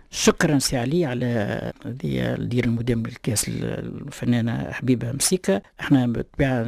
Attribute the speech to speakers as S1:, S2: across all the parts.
S1: شكرا سي علي على هذه الدير المدام للكاس الفنانة حبيبة مسيكة. احنا بالطبيعة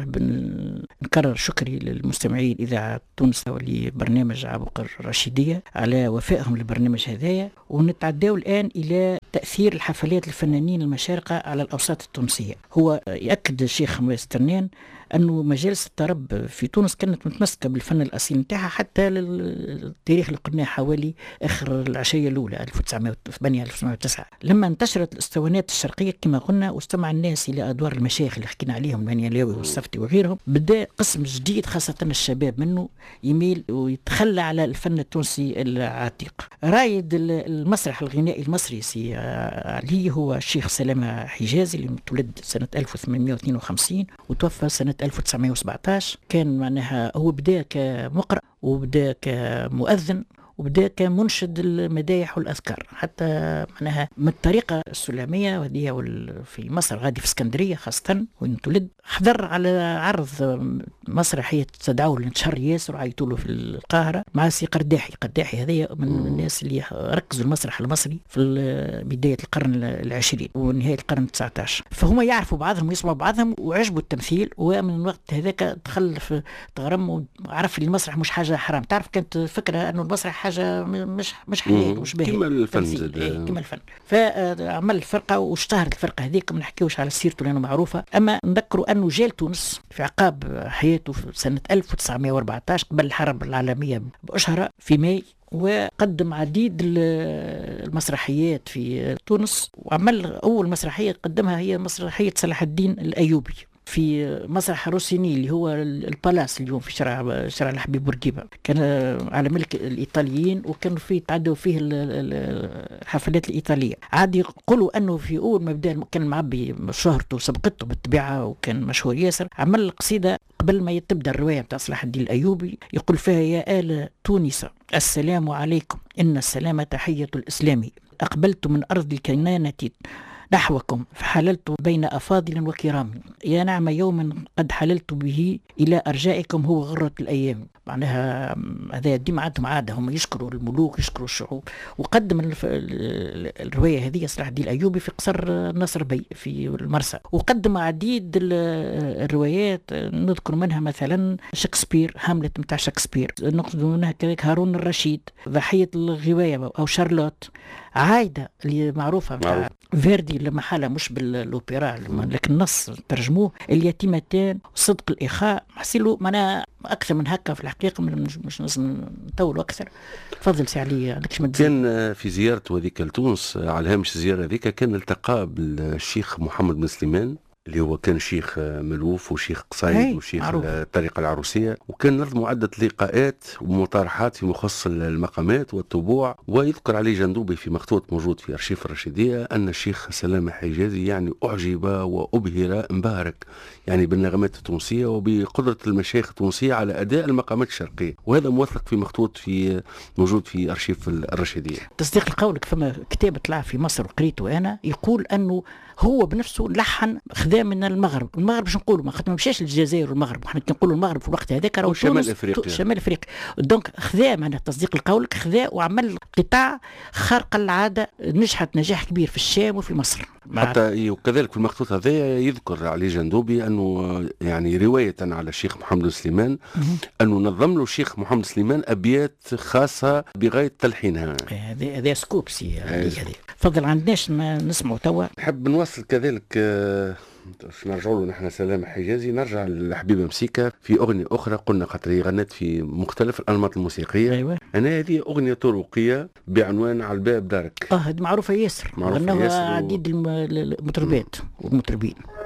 S1: نكرر شكري للمستمعين إذاعة تونس ولبرنامج عبقر الرشيدية على وفائهم للبرنامج هذايا، ونتعداو الآن إلى تأثير الحفلات الفنانين المشارقة على الأوساط التونسية. هو يأكد الشيخ مسترنان أنه مجالس الطرب في تونس كانت متمسكة بالفن الأصيل نتاعها حتى للتاريخ اللي قلناه حوالي آخر العشية الأولى 1908-1909، لما انتشرت الاسطوانات الشرقية كما قلنا واستمع الناس إلى أدوار المشايخ اللي حكينا عليهم المنيلاوي والصفتي وغيرهم. بدأ قسم جديد خاصة الشباب منه يميل ويتخلى على الفن التونسي العتيق. رايد المسرح الغنائي المصري سي علي هو الشيخ سلامة حجازي اللي تولد سنة 1852 وتوفى سنة 1917. كان معناها هو بدأ كمقرأ وبدأ كمؤذن وبدأ كمنشد المدايح والأذكار، حتى معناها من الطريقة السلامية وهذه في مصر غادي في اسكندرية خاصة وين تولد. حضر على عرض مسرحية تدعوه لانتشار ياسر وعيطوا له في القاهرة مع سي قرداحي هذه من الناس اللي ركزوا المسرح المصري في بداية القرن العشرين ونهاية القرن 19. فهم يعرفوا بعضهم ويسمعوا بعضهم وعجبوا التمثيل، ومن الوقت هذاك دخل في تغرم وعرف المسرح مش حاجة حرام. تعرف كانت فكرة أنه المسرح حاجة مش حلال وش باهي
S2: كما الفن
S1: كما الفن. فعمل الفرقة واشتهرت الفرقة هذيك. ما نحكيوش على سيرته لأنه معروفة، أما نذكروا أنه جاء لتونس في عقاب حياته في سنة 1914 قبل الحرب العالمية بأشهر في ماي، وقدم عديد المسرحيات في تونس. وعمل أول مسرحية قدمها هي مسرحية صلاح الدين الأيوبي في مسرح روسيني اللي هو البالاس اليوم في شارع الحبيب بورقيبة. كان على ملك الإيطاليين وكانوا فيه تعدوا فيه الحفلات الإيطالية. عاد يقولوا أنه في أول ما بدأ كان معبي شهرته سبقته بالطبيعة وكان مشهور ياسر. عمل قصيدة قبل ما تبدأ الرواية بتاع صلاح الدين الأيوبي يقول فيها: يا آل تونس السلام عليكم، إن السلام تحية الإسلام، أقبلت من أرض الكنانة نحوكم فحللت بين أفاضل وكرام، يا نعم يوم قد حللت به إلى أرجائكم هو غرة الأيام. معناها هذا ديما عندهم عادة، هم يشكروا الملوك يشكروا الشعوب. وقدم الرواية هذه صلاح الدين الأيوبي في قصر ناصر بي في المرسى. وقدم عديد الروايات نذكر منها مثلا شكسبير، هاملت متاع شكسبير، نقصد منها كذلك هارون الرشيد، ضحية الغواية أو شارلوت، عايدة اللي معروفة متاع فيردي اللي محالة مش بالأوبرا لكن النص ترجموه، اليتيمتين، صدق الإخاء. حسيلو معناها أكثر من هكا في الحقيقة مش نطول أكثر. تفضل سي علي عندك شي مدزي.
S2: كان في زيارته هذيك لتونس على هامش الزيارة هذيك كان التقى بالشيخ محمد بن سليمان اللي هو كان شيخ ملوف وشيخ قصيد وشيخ الطريقة العروسية، وكان نظموا عدة لقاءات ومطارحات في مخصص المقامات والطبوع. ويذكر علي جندوبي في مخطوط موجود في أرشيف الرشيدية أن الشيخ سلامة حجازي يعني أعجب وأبهر انبهرك يعني بالنغمات التونسية وبقدرة المشايخ التونسية على أداء المقامات الشرقية، وهذا موثق في مخطوط في موجود في أرشيف الرشيدية.
S1: تصديق لقولك فما كتاب طلع في مصر وقريته أنا يقول أنه هو بنفسه لحن خذا من المغرب باش نقولوا ما خاطر ما مشاش للجزائر والمغرب، احنا كنقولوا المغرب في الوقت هذاك راهو
S2: شمال افريقيا
S1: شمال افريقيا. دونك خذا معناها تصديق لقولك خذا وعمل قطاع خارق العاده نجحت نجاح كبير في الشام وفي مصر.
S2: حتى وكذلك في المخطوط هذا يذكر علي جندوبي انه يعني روايه على الشيخ محمد بن سليمان انه نظم له الشيخ محمد بن سليمان ابيات خاصه بغايه تلحينها.
S1: هذا سكوب سي هذه. تفضل عندناش نسمعوا توا.
S2: نحب نوصل كذلك نرجعوا له نحن سلامة حجازي، نرجع لحبيبة مسيكة في أغنية أخرى قلنا خاطر هي غنت في مختلف الأنماط الموسيقية.
S1: أيوة.
S2: أنا هذه أغنية طرقية بعنوان على الباب دارك.
S1: هذه معروفة ياسر، غنوها عديد المطربات والمطربين.